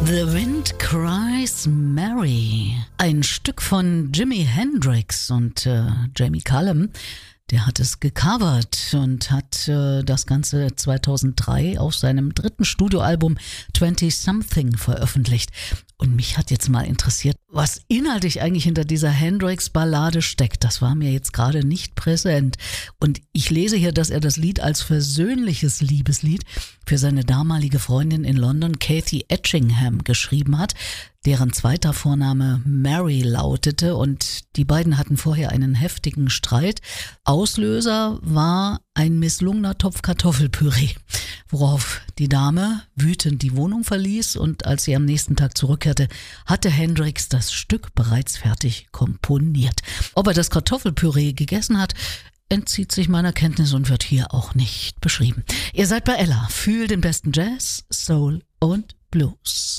The Wind Cries Mary. Ein Stück von Jimi Hendrix und Jamie Cullum. Der hat es gecovert und hat das Ganze 2003 auf seinem dritten Studioalbum 20 Something veröffentlicht. Und mich hat jetzt mal interessiert, was inhaltlich eigentlich hinter dieser Hendrix-Ballade steckt. Das war mir jetzt gerade nicht präsent. Und ich lese hier, dass er das Lied als versöhnliches Liebeslied für seine damalige Freundin in London, Kathy Etchingham, geschrieben hat, deren zweiter Vorname Mary lautete, und die beiden hatten vorher einen heftigen Streit. Auslöser war ein misslungener Topf Kartoffelpüree, worauf die Dame wütend die Wohnung verließ, und als sie am nächsten Tag zurückkehrte, hatte Hendrix das Stück bereits fertig komponiert. Ob er das Kartoffelpüree gegessen hat, entzieht sich meiner Kenntnis und wird hier auch nicht beschrieben. Ihr seid bei Ella, fühlt den besten Jazz, Soul und Blues.